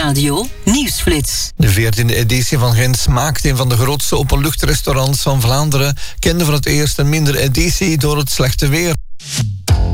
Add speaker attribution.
Speaker 1: Nieuwsradio Nieuwsflits.
Speaker 2: De 14e editie van Gent Smaakt, een van de grootste openluchtrestaurants van Vlaanderen, kende voor het eerst een minder editie door het slechte weer.